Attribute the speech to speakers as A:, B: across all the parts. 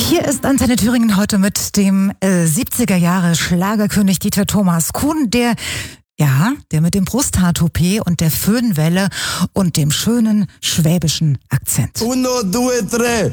A: Hier ist Antenne Thüringen heute mit dem 70er Jahre Schlagerkönig Dieter Thomas Kuhn, der mit dem Brusthaar-Toupet und der Föhnwelle und dem schönen schwäbischen Akzent.
B: Uno, due, tre.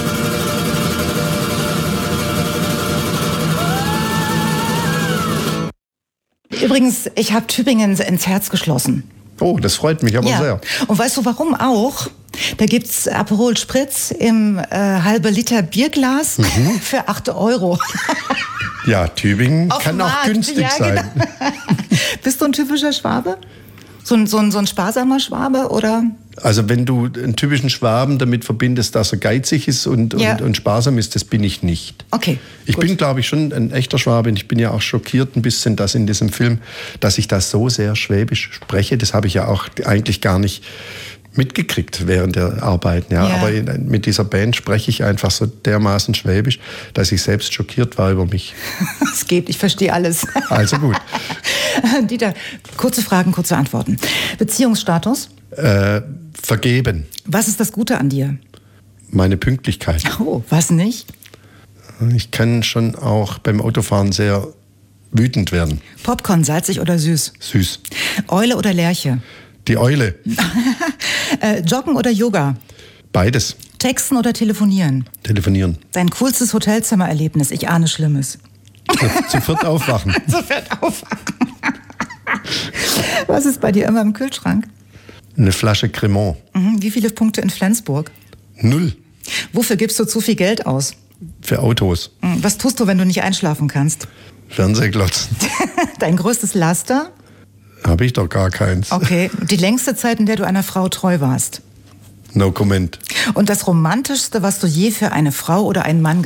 A: Übrigens, ich habe Tübingen ins Herz geschlossen.
B: Oh, das freut mich aber sehr.
A: Und weißt du warum auch? Da gibt's Aperol Spritz im halbe Liter Bierglas für 8 €.
B: Ja, Tübingen
A: Auf
B: kann
A: dem
B: auch
A: Markt.
B: günstig sein.
A: Genau. Bist du ein typischer Schwabe? So ein sparsamer Schwabe, oder?
B: Also wenn du einen typischen Schwaben damit verbindest, dass er geizig ist und sparsam ist, das bin ich nicht.
A: Okay.
B: Ich bin, glaube ich, schon ein echter Schwabe. Und ich bin ja auch schockiert ein bisschen, dass in diesem Film, dass ich das so sehr schwäbisch spreche. Das habe ich ja auch eigentlich gar nicht mitgekriegt während der Arbeiten. Ja. Aber mit dieser Band spreche ich einfach so dermaßen schwäbisch, dass ich selbst schockiert war über mich.
A: Es geht, ich verstehe alles.
B: Also gut.
A: Dieter, kurze Fragen, kurze Antworten. Beziehungsstatus?
B: Vergeben.
A: Was ist das Gute an dir?
B: Meine Pünktlichkeit.
A: Oh, was nicht?
B: Ich kann schon auch beim Autofahren sehr wütend werden.
A: Popcorn, salzig oder süß?
B: Süß.
A: Eule oder Lerche?
B: Die Eule.
A: Joggen oder Yoga?
B: Beides.
A: Texten oder telefonieren?
B: Telefonieren.
A: Dein coolstes Hotelzimmererlebnis? Ich ahne Schlimmes.
B: Zu viert aufwachen.
A: Sofort aufwachen. Was ist bei dir immer im Kühlschrank?
B: Eine Flasche Cremant.
A: Wie viele Punkte in Flensburg?
B: 0.
A: Wofür gibst du zu viel Geld aus?
B: Für Autos.
A: Was tust du, wenn du nicht einschlafen kannst?
B: Fernsehglotzen.
A: Dein größtes Laster?
B: Habe ich doch gar keins.
A: Okay. Die längste Zeit, in der du einer Frau treu warst?
B: No comment.
A: Und das Romantischste, was du je für eine Frau oder einen Mann